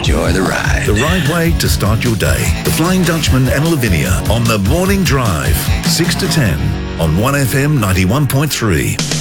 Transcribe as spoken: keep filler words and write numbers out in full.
enjoy the ride. The right way to start your day. The Flying Dutchman and Lavinia on the Morning Drive, six to ten on one F M ninety-one point three.